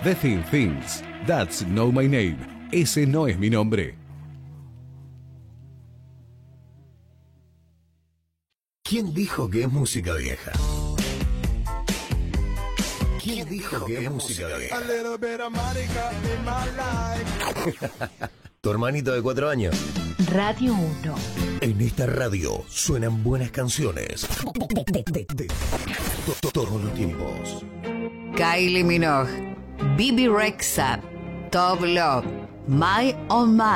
The Thin Things, That's Not My Name, ese no es mi nombre. ¿Quién dijo que es música vieja? ¿Quién dijo que es música vieja? Tu hermanito de 4 años. Radio 1. En esta radio suenan buenas canciones. Todos los tiempos. Kylie Minogue, Bibi Rexha, Top Love, My Oh My.